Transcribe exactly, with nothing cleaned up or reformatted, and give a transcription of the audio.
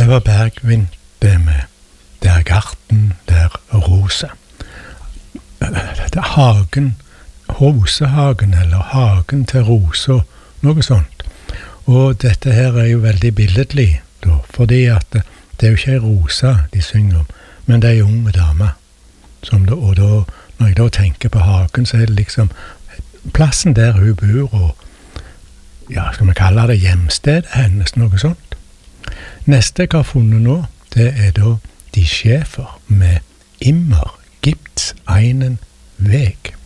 det var Bergvin, det med der garten, der rosa. Det er hagen, rosehagen, eller hagen til rosa, noe sånt. Og dette her er jo veldig billedlig, da, fordi at det, det er jo ikke en rosa de synger om, men det er en unge dame. Som da, og da, når jeg da tenker på hagen, så er det liksom plassen der hun bor, og ja, skal vi kalle det hjemstedet hennes, noe sånt. Neste jeg har funnet nå, det er da De Schäfer med Immer gibt's einen Weg.